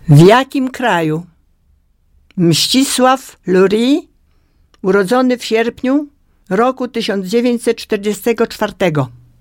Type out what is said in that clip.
W jakim kraju Mścisław Lurie, urodzony w sierpniu roku 1944,